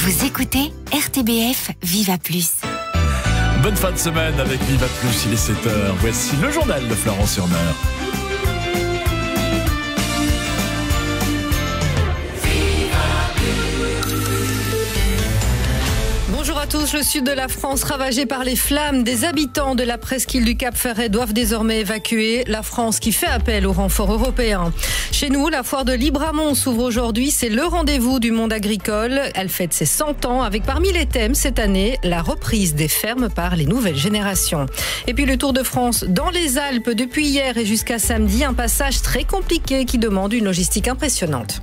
Vous écoutez RTBF Viva Plus. Bonne fin de semaine avec Viva Plus, il est 7h. Voici le journal de Florence Urner. Bonjour à tous. Le sud de la France ravagé par les flammes. Des habitants de la presqu'île du Cap-Ferret doivent désormais évacuer. La France qui fait appel aux renforts européens. Chez nous, la foire de Libramont s'ouvre aujourd'hui. C'est le rendez-vous du monde agricole. Elle fête ses 100 ans avec parmi les thèmes cette année, la reprise des fermes par les nouvelles générations. Et puis le Tour de France dans les Alpes depuis hier et jusqu'à samedi. Un passage très compliqué qui demande une logistique impressionnante.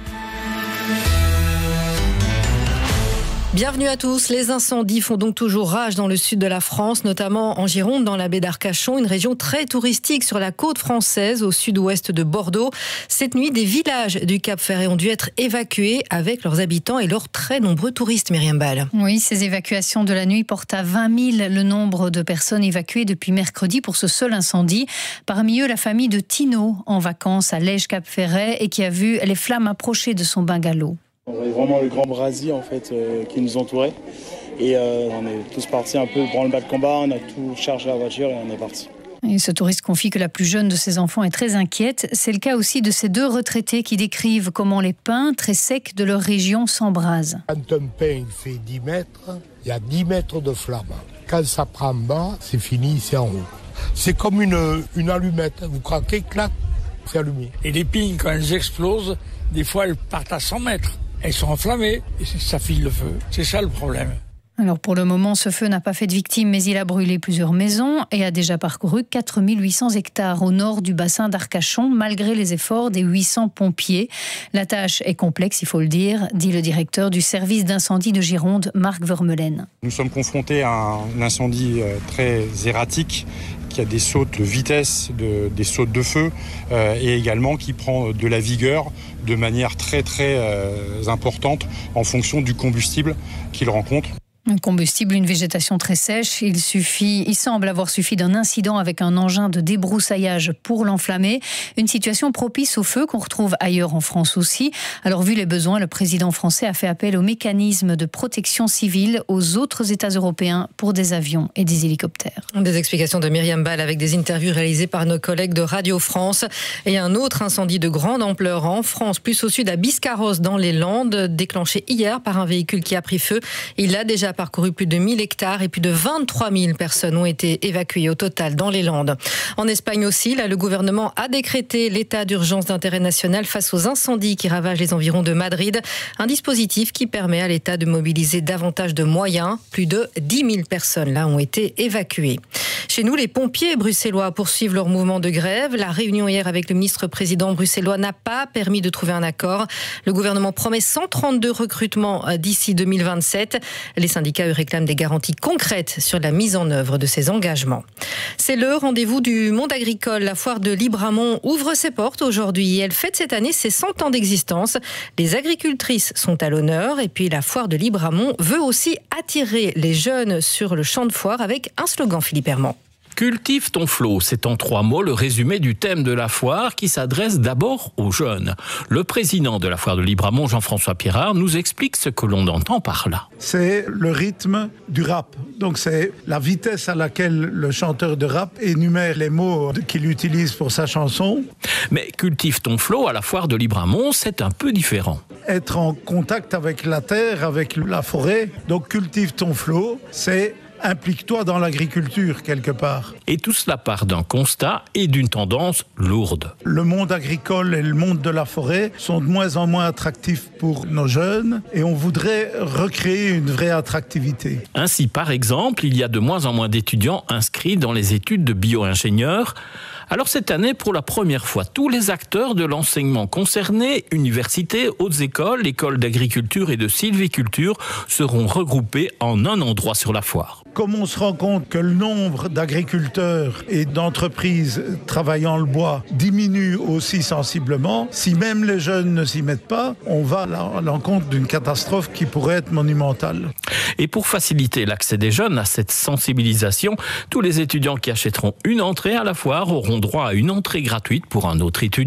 Bienvenue à tous. Les incendies font donc toujours rage dans le sud de la France, notamment en Gironde, dans la baie d'Arcachon, une région très touristique sur la côte française, au sud-ouest de Bordeaux. Cette nuit, des villages du Cap-Ferret ont dû être évacués avec leurs habitants et leurs très nombreux touristes, Myriam Ball. Oui, ces évacuations de la nuit portent à 20 000 le nombre de personnes évacuées depuis mercredi pour ce seul incendie. Parmi eux, la famille de Tino, en vacances à Lège-Cap-Ferret et qui a vu les flammes approcher de son bungalow. On voyait vraiment le grand brasier en fait, qui nous entourait. Et on est tous partis un peu branle-bas de combat, on a tout chargé la voiture et on est parti. Et ce touriste confie que la plus jeune de ses enfants est très inquiète. C'est le cas aussi de ces deux retraités qui décrivent comment les pins très secs de leur région s'embrasent. Quand un pin fait 10 mètres, il y a 10 mètres de flamme. Quand ça prend bas, c'est fini, c'est en haut. C'est comme une allumette, vous craquez, clac, c'est allumé. Et les pins, quand elles explosent, des fois elles partent à 100 mètres. Elles sont enflammées et ça file le feu. C'est ça le problème. Alors pour le moment, ce feu n'a pas fait de victimes, mais il a brûlé plusieurs maisons et a déjà parcouru 4800 hectares au nord du bassin d'Arcachon, malgré les efforts des 800 pompiers. La tâche est complexe, il faut le dire, dit le directeur du service d'incendie de Gironde, Marc Vermeulen. Nous sommes confrontés à un incendie très erratique, qui a des sautes de vitesse, des sautes de feu et également qui prend de la vigueur de manière très importante en fonction du combustible qu'il rencontre. Un combustible, une végétation très sèche. Il semble avoir suffi d'un incident avec un engin de débroussaillage pour l'enflammer. Une situation propice au feu qu'on retrouve ailleurs en France aussi. Alors, vu les besoins, le président français a fait appel au mécanisme de protection civile aux autres États européens pour des avions et des hélicoptères. Des explications de Myriam Ball avec des interviews réalisées par nos collègues de Radio France. Et un autre incendie de grande ampleur en France, plus au sud à Biscarrosse dans les Landes, déclenché hier par un véhicule qui a pris feu. Il a déjà parcouru plus de 1000 hectares et plus de 23 000 personnes ont été évacuées au total dans les Landes. En Espagne aussi, là, le gouvernement a décrété l'état d'urgence d'intérêt national face aux incendies qui ravagent les environs de Madrid. Un dispositif qui permet à l'État de mobiliser davantage de moyens. Plus de 10 000 personnes là ont été évacuées. Chez nous, les pompiers bruxellois poursuivent leur mouvement de grève. La réunion hier avec le ministre-président bruxellois n'a pas permis de trouver un accord. Le gouvernement promet 132 recrutements d'ici 2027. Les syndicats réclament des garanties concrètes sur la mise en œuvre de ces engagements. C'est le rendez-vous du monde agricole. La foire de Libramont ouvre ses portes aujourd'hui. Elle fête cette année ses 100 ans d'existence. Les agricultrices sont à l'honneur. Et puis la foire de Libramont veut aussi attirer les jeunes sur le champ de foire avec un slogan, Philippe Herman. Cultive ton flot, c'est en 3 mots le résumé du thème de la foire qui s'adresse d'abord aux jeunes. Le président de la foire de Libramont, Jean-François Pirard, nous explique ce que l'on entend par là. C'est le rythme du rap. Donc c'est la vitesse à laquelle le chanteur de rap énumère les mots qu'il utilise pour sa chanson. Mais cultive ton flot à la foire de Libramont, c'est un peu différent. Être en contact avec la terre, avec la forêt. Donc cultive ton flot, c'est implique-toi dans l'agriculture quelque part. Et tout cela part d'un constat et d'une tendance lourde. Le monde agricole et le monde de la forêt sont de moins en moins attractifs pour nos jeunes et on voudrait recréer une vraie attractivité. Ainsi, par exemple, il y a de moins en moins d'étudiants inscrits dans les études de bio-ingénieurs. Alors cette année, pour la première fois, tous les acteurs de l'enseignement concernés, universités, hautes écoles, écoles d'agriculture et de sylviculture, seront regroupés en un endroit sur la foire. Comme on se rend compte que le nombre d'agriculteurs et d'entreprises travaillant le bois diminue aussi sensiblement, si même les jeunes ne s'y mettent pas, on va à l'encontre d'une catastrophe qui pourrait être monumentale. Et pour faciliter l'accès des jeunes à cette sensibilisation, tous les étudiants qui achèteront une entrée à la foire auront droit à une entrée gratuite pour un autre étudiant.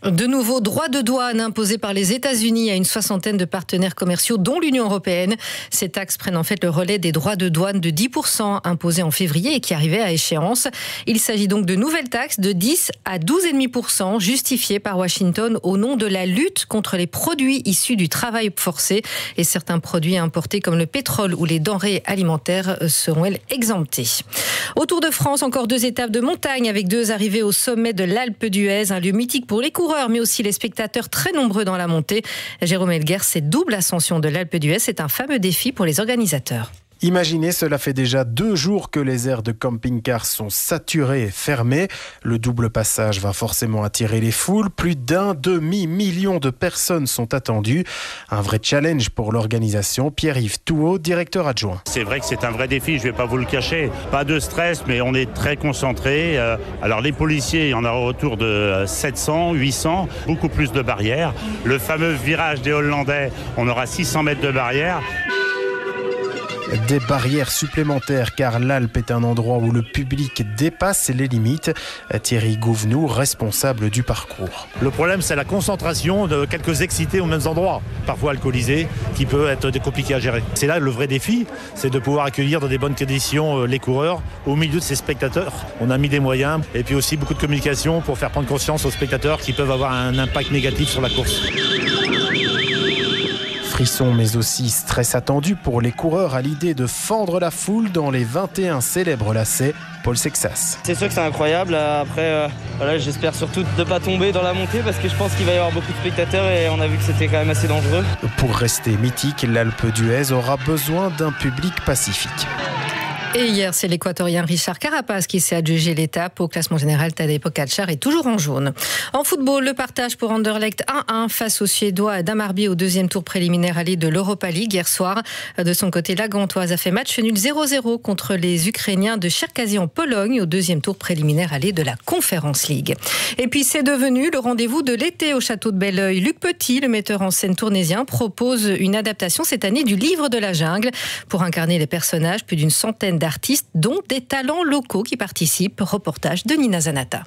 De nouveaux droits de douane imposés par les États-Unis à une soixantaine de partenaires commerciaux, dont l'Union européenne. Ces taxes prennent en fait le relais des droits de douane de 10% imposés en février et qui arrivaient à échéance. Il s'agit donc de nouvelles taxes de 10 à 12,5% justifiées par Washington au nom de la lutte contre les produits issus du travail forcé. Et certains produits importés comme le pétrole ou les denrées alimentaires seront, elles, exemptés. Au Tour de France, encore 2 étapes de montagne avec 2 arrivées au sommet de l'Alpe d'Huez, un lieu mythique pour les coureurs, mais aussi les spectateurs très nombreux dans la montée. Jérôme Elguer, cette double ascension de l'Alpe d'Huez, c'est un fameux défi pour les organisateurs. Imaginez, cela fait déjà 2 jours que les aires de camping-car sont saturées et fermées. Le double passage va forcément attirer les foules. Plus d'1 demi-million de personnes sont attendues. Un vrai challenge pour l'organisation. Pierre-Yves Touot, directeur adjoint. C'est vrai que c'est un vrai défi, je ne vais pas vous le cacher. Pas de stress, mais on est très concentrés. Alors les policiers, il y en aura autour de 700, 800, beaucoup plus de barrières. Le fameux virage des Hollandais, on aura 600 mètres de barrières. Des barrières supplémentaires car l'Alpe est un endroit où le public dépasse les limites. Thierry Gouvenou, responsable du parcours. Le problème, c'est la concentration de quelques excités aux mêmes endroits, parfois alcoolisés, qui peut être compliqué à gérer. C'est là le vrai défi, c'est de pouvoir accueillir dans des bonnes conditions les coureurs au milieu de ces spectateurs. On a mis des moyens et puis aussi beaucoup de communication pour faire prendre conscience aux spectateurs qui peuvent avoir un impact négatif sur la course. Frisson mais aussi stress attendu pour les coureurs à l'idée de fendre la foule dans les 21 célèbres lacets. Paul Sexas. C'est sûr que c'est incroyable. Après, j'espère surtout de ne pas tomber dans la montée parce que je pense qu'il va y avoir beaucoup de spectateurs et on a vu que c'était quand même assez dangereux. Pour rester mythique, l'Alpe d'Huez aura besoin d'un public pacifique. Et hier, c'est l'Équatorien Richard Carapaz qui s'est adjugé l'étape. Au classement général, Tadej Pogačar est toujours en jaune. En football, le partage pour Anderlecht 1-1 face aux Suédois à Damarby au 2e tour préliminaire aller de l'Europa League hier soir. De son côté, la Gantoise a fait match nul 0-0 contre les Ukrainiens de Cherkazy en Pologne au 2e tour préliminaire aller de la Conference League. Et puis, c'est devenu le rendez-vous de l'été au château de Belleuil. Luc Petit, le metteur en scène tournésien, propose une adaptation cette année du Livre de la Jungle. Pour incarner les personnages, plus d'une centaine d'artistes, dont des talents locaux qui participent. Reportage de Nina Zanata.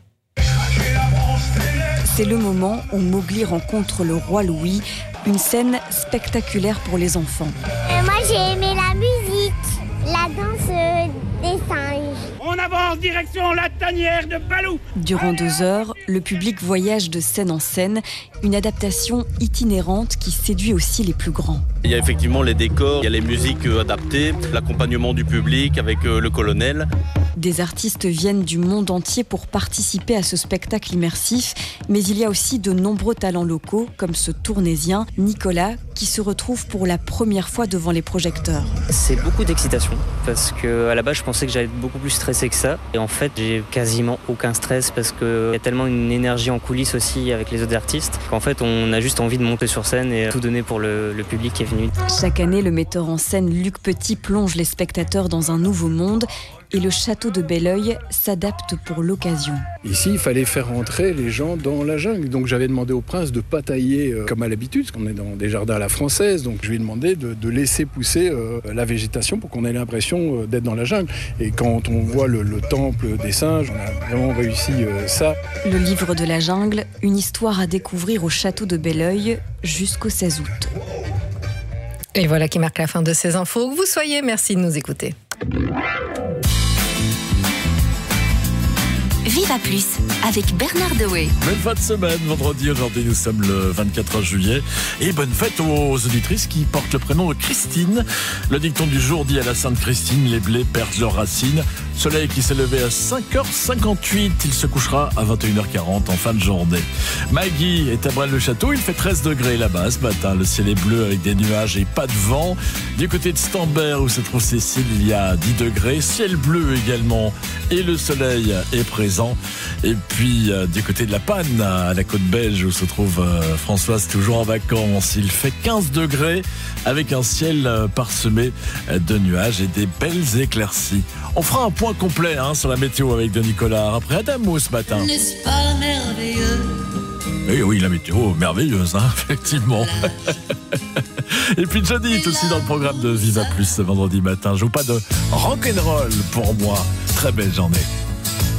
C'est le moment où Mowgli rencontre le roi Louis, une scène spectaculaire pour les enfants. Moi j'ai aimé la musique, la danse des singes. On avance direction la tanière de Balou. Durant 2 heures, le public voyage de scène en scène, une adaptation itinérante qui séduit aussi les plus grands. Il y a effectivement les décors, il y a les musiques adaptées, l'accompagnement du public avec le colonel. Des artistes viennent du monde entier pour participer à ce spectacle immersif, mais il y a aussi de nombreux talents locaux, comme ce tournésien, Nicolas, qui se retrouve pour la première fois devant les projecteurs. C'est beaucoup d'excitation, parce qu'à la base, je pensais que j'allais être beaucoup plus stressé que ça. Et en fait, j'ai quasiment aucun stress, parce qu'il y a tellement une énergie en coulisses aussi avec les autres artistes, qu'en fait, on a juste envie de monter sur scène et tout donner pour le public qui est venu. Chaque année, le metteur en scène Luc Petit plonge les spectateurs dans un nouveau monde. Et le château de Belleuil s'adapte pour l'occasion. Ici, il fallait faire entrer les gens dans la jungle. Donc j'avais demandé au prince de ne pas tailler comme à l'habitude, parce qu'on est dans des jardins à la française. Donc je lui ai demandé de laisser pousser la végétation pour qu'on ait l'impression d'être dans la jungle. Et quand on voit le temple des singes, on a vraiment réussi ça. Le livre de la jungle, une histoire à découvrir au château de Belleuil jusqu'au 16 août. Et voilà qui marque la fin de ces infos. Que vous soyez, merci de nous écouter. Viva Plus avec Bernard Dewey. Bonne fin de semaine, vendredi, aujourd'hui nous sommes le 24 juillet et bonne fête aux auditrices qui portent le prénom de Christine. Le dicton du jour dit à la Sainte Christine, les blés perdent leurs racines. Soleil qui s'est levé à 5h58, il se couchera à 21h40 en fin de journée. Maggie est à Braine-le-Château, il fait 13 degrés là-bas ce matin, le ciel est bleu avec des nuages et pas de vent. Du côté de Stambert où se trouve Cécile, il y a 10 degrés, ciel bleu également et le soleil est présent. Et puis du côté de la Panne, à la côte belge où se trouve Françoise, toujours en vacances, il fait 15 degrés avec un ciel parsemé de nuages et des belles éclaircies. On fera un point complet sur la météo avec Denis Collard après Adamo ce matin. N'est-ce pas merveilleux? Oui, la météo merveilleuse, effectivement. Et puis Johnny est aussi dans le programme de Viva Plus ce vendredi matin. Je joue pas de rock'n'roll pour moi. Très belle journée.